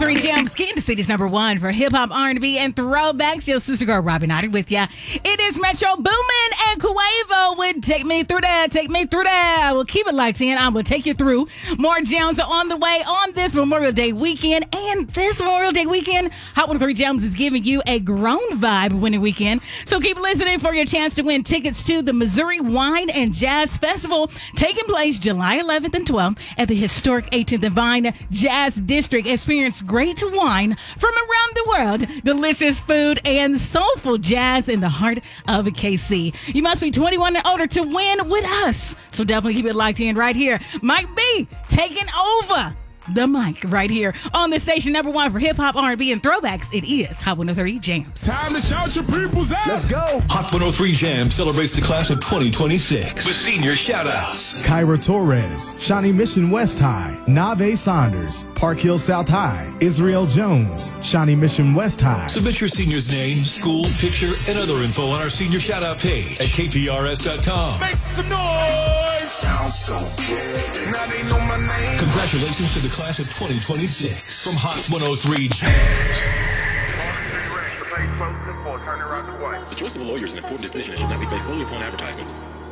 103 Jams, Kansas City's number one for hip hop, R&B, and throwbacks. Your sister girl, Robin Otter, with ya. It is Metro Boomin and Quavo with Take Me Through That. Take Me Through That. We'll keep it locked in. I will take you through. More jams are on the way on this Memorial Day weekend. And this Memorial Day weekend, Hot 103 Jams is giving you a grown vibe winning weekend. So keep listening for your chance to win tickets to the Missouri Wine and Jazz Festival, taking place July 11th and 12th at the historic 18th and Vine Jazz District. Experience great wine from around the world, delicious food, and soulful jazz in the heart of KC. You must be 21 and older to win with us. So definitely keep it locked in right here. Mike B taking over the mic right here on the station number one for hip hop, R&B, and throwbacks. It is Hot 103 Jams. Time to shout your peoples out. Let's go. Hot 103 Jam celebrates the class of 2026 with senior shout-outs. Kyra Torres, Shawnee Mission West High, Nave Saunders, Park Hill South High, Israel Jones, Shawnee Mission West High. Submit your senior's name, school, picture, and other info on our senior shout-out page at kprs.com. Make some noise. Sounds so good. Now they know my name. Congratulations to the class of 2026 from Hot 103 Jams. The choice of a lawyer is an important decision and should not be based solely upon advertisements.